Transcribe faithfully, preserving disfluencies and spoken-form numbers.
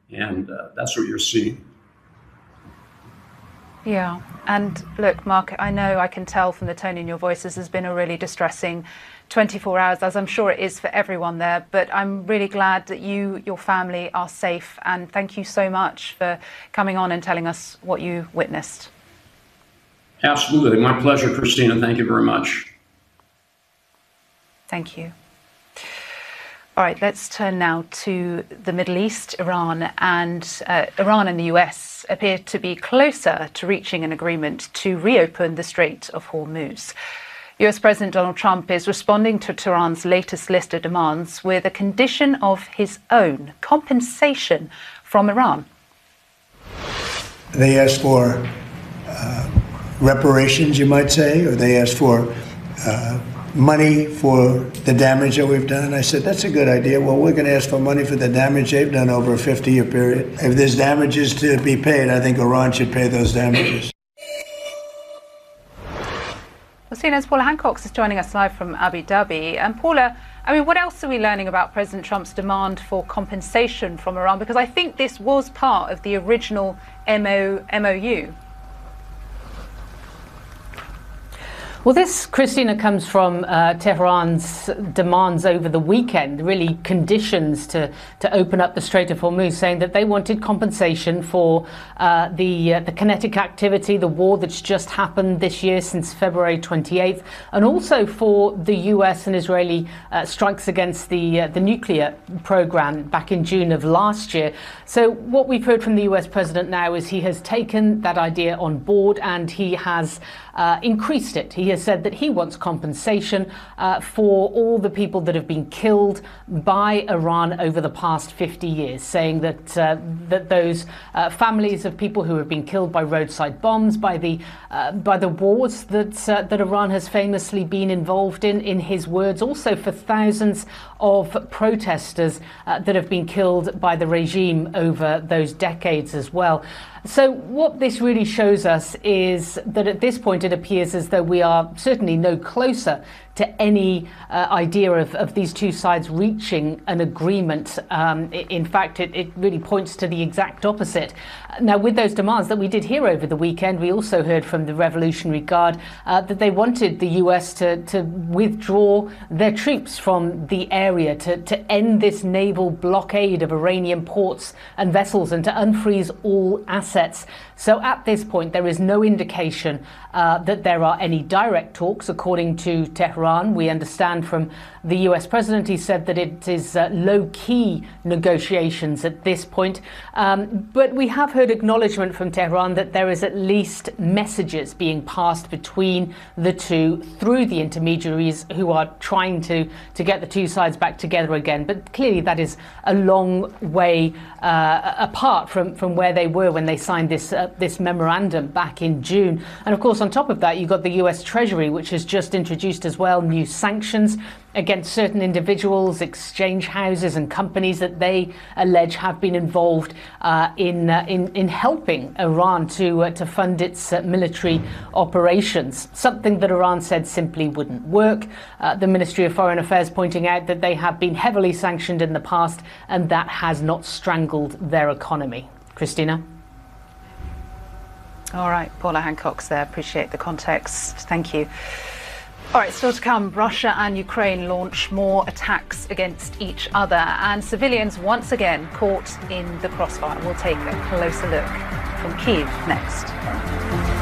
And uh, that's what you're seeing. Yeah. And look, Mark, I know I can tell from the tone in your voice this has been a really distressing twenty-four hours, as I'm sure it is for everyone there. But I'm really glad that you, your family are safe. And thank you so much for coming on and telling us what you witnessed. Absolutely. My pleasure, Christina. Thank you very much. Thank you. All right, let's turn now to the Middle East. Iran and uh, Iran and the U S appear to be closer to reaching an agreement to reopen the Strait of Hormuz. U S President Donald Trump is responding to Tehran's latest list of demands with a condition of his own: compensation from Iran. They asked for uh, reparations, you might say, or they asked for uh, money for the damage that we've done. And I said, that's a good idea. Well, we're going to ask for money for the damage they've done over a fifty-year period. If there's damages to be paid, I think Iran should pay those damages. Well, C N N's Paula Hancock is joining us live from Abu Dhabi. And Paula, I mean, what else are we learning about President Trump's demand for compensation from Iran? Because I think this was part of the original M O U. Well, this, Christina, comes from uh, Tehran's demands over the weekend, really conditions to, to open up the Strait of Hormuz, saying that they wanted compensation for uh, the uh, the kinetic activity, the war that's just happened this year since February twenty-eighth, and also for the U S and Israeli uh, strikes against the uh, the nuclear program back in June of last year. So what we've heard from the U S president now is he has taken that idea on board and he has uh, increased it. He has said that he wants compensation uh, for all the people that have been killed by Iran over the past fifty years, saying that uh, that those uh, families of people who have been killed by roadside bombs, by the uh, by the wars that uh, that Iran has famously been involved in, in his words, also for thousands of protesters uh, that have been killed by the regime over those decades as well. So what this really shows us is that at this point it appears as though we are certainly no closer to any uh, idea of, of these two sides reaching an agreement. Um, in fact, it, it really points to the exact opposite. Now, with those demands that we did hear over the weekend, we also heard from the Revolutionary Guard uh, that they wanted the U S to, to withdraw their troops from the area, to, to end this naval blockade of Iranian ports and vessels, and to unfreeze all assets. So at this point, there is no indication uh, that there are any direct talks, according to Tehran. We understand from the U S president, he said that it is uh, low-key negotiations at this point. Um, but we have heard acknowledgement from Tehran that there is at least messages being passed between the two through the intermediaries who are trying to, to get the two sides back together again. But clearly that is a long way uh, apart from, from where they were when they signed this uh, this memorandum back in June. And of course, on top of that, you've got the U S Treasury, which has just introduced as well new sanctions against certain individuals, exchange houses and companies that they allege have been involved uh, in, uh, in in helping Iran to uh, to fund its uh, military operations, something that Iran said simply wouldn't work. Uh, the Ministry of Foreign Affairs pointing out that they have been heavily sanctioned in the past and that has not strangled their economy. Christina? All right, Paula Hancock's there. Appreciate the context. Thank you. All right, still to come, Russia and Ukraine launch more attacks against each other, and civilians once again caught in the crossfire. We'll take a closer look from Kyiv next.